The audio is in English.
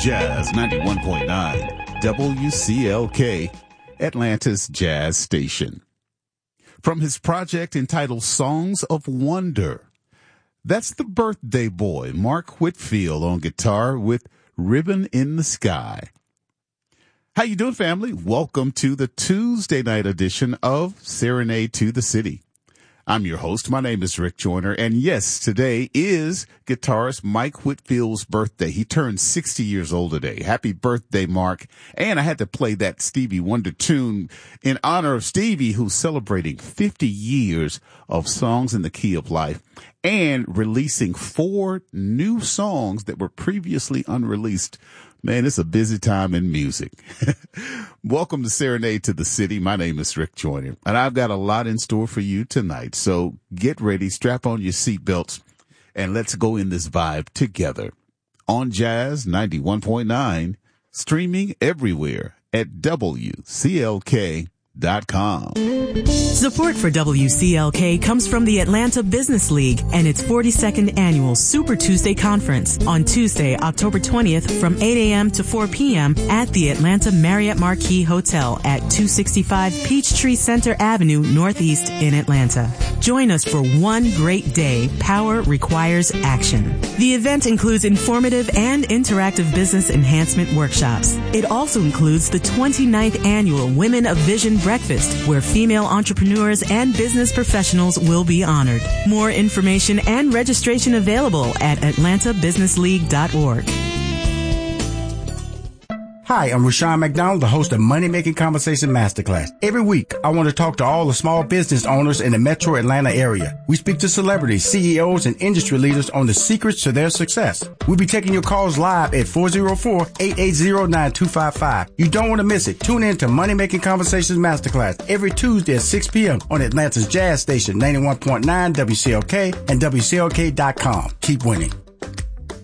Jazz 91.9 WCLK, Atlanta's jazz station. From his project entitled Songs of Wonder, that's the birthday boy, Mark Whitfield, on guitar with Ribbon in the Sky. How you doing, family? Welcome to the Tuesday night edition of Serenade to the City. I'm your host. My name is Rick Joyner, and yes, today is guitarist Mike Whitfield's birthday. He turned 60 years old today. Happy birthday, Mark. And I had to play that Stevie Wonder tune in honor of Stevie, who's celebrating 50 years of songs in the key of life and releasing 4 new songs that were previously unreleased. Man, it's a busy time in music. Welcome to Serenade to the City. My name is Rick Joyner, and I've got a lot in store for you tonight. So get ready, strap on your seatbelts, and let's go in this vibe together. On Jazz 91.9, streaming everywhere at WCLK.com. Support for WCLK comes from the Atlanta Business League and its 42nd annual Super Tuesday Conference on Tuesday, October 20th from 8 a.m. to 4 p.m. at the Atlanta Marriott Marquis Hotel at 265 Peachtree Center Avenue, Northeast in Atlanta. Join us for one great day. Power requires action. The event includes informative and interactive business enhancement workshops. It also includes the 29th annual Women of Vision Breakfast, where female entrepreneurs and business professionals will be honored. More information and registration available at atlantabusinessleague.org. Hi, I'm Rashawn McDonald, the host of Money Making Conversation Masterclass. Every week, I want to talk to all the small business owners in the metro Atlanta area. We speak to celebrities, CEOs, and industry leaders on the secrets to their success. We'll be taking your calls live at 404-880-9255. You don't want to miss it. Tune in to Money Making Conversations Masterclass every Tuesday at 6 p.m. on Atlanta's jazz station, 91.9 WCLK and WCLK.com. Keep winning.